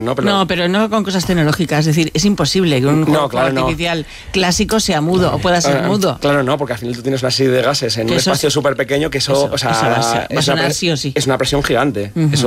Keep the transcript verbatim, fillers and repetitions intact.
No pero... no, pero no con cosas tecnológicas. Es decir, es imposible que un no, juego claro, artificial no. clásico sea mudo no. o pueda ser claro, mudo. Claro, no, porque al final tú tienes una serie de gases en que un eso espacio es, súper pequeño que eso, eso, o sea, eso va a, ser, va a es, sonar una, sí o sí. es una presión gigante. Uh-huh. Eso